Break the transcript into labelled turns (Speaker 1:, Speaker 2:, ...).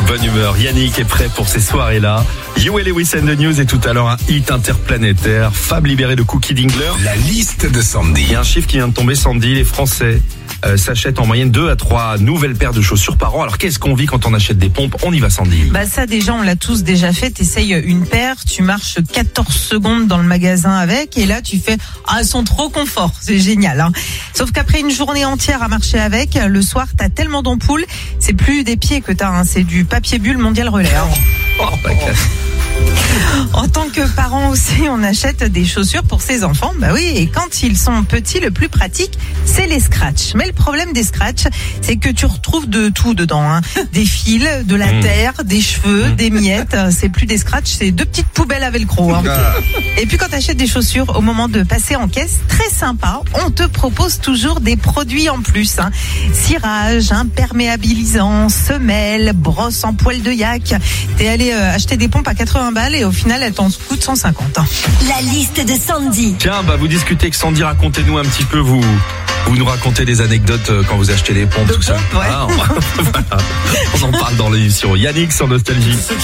Speaker 1: bonne humeur. Yannick est prêt pour ces soirées-là. You et Lewis and the News et tout à l'heure un hit interplanétaire. Fab libérée de Cookie Dingler.
Speaker 2: La liste de Sandy.
Speaker 1: Il y a un chiffre qui vient de tomber, Sandy. Les Français s'achètent en moyenne 2 à 3 nouvelles paires de chaussures par an. Alors qu'est-ce qu'on vit quand on achète des pompes? On y va, Sandy.
Speaker 3: Ça déjà, on l'a tous déjà fait. T'essayes une paire, tu marches 14 secondes dans le magasin avec et là tu fais « Ah, elles sont trop confort ». C'est génial, hein. Sauf qu'après une journée entière à marcher avec, le soir t'as tellement d'ampoules, c'est plus des pieds que t'as, hein, c'est du papier bulle mondial relais, hein. En tant que parent aussi, on achète des chaussures pour ses enfants. Bah oui, et quand ils sont petits, le plus pratique, c'est les scratchs. Mais le problème des scratchs, c'est que tu retrouves de tout dedans, hein. Des fils, de la terre, des cheveux, des miettes. C'est plus des scratchs, c'est 2 petites poubelles à velcro, hein. Et puis quand tu achètes des chaussures, au moment de passer en caisse, très sympa, on te propose toujours des produits en plus, hein. Cirage, imperméabilisant, semelles, brosse en poil de yak. T'es allé acheter des pompes à 80 balles et au final elles t'en coûtent 150, hein.
Speaker 4: La liste de Sandy.
Speaker 1: Tiens, vous discutez avec Sandy, racontez-nous un petit peu, vous nous racontez des anecdotes quand vous achetez des pompes, tout ça.
Speaker 3: Ouais.
Speaker 1: Voilà. On en parle dans l'émission. Yannick sur Nostalgie.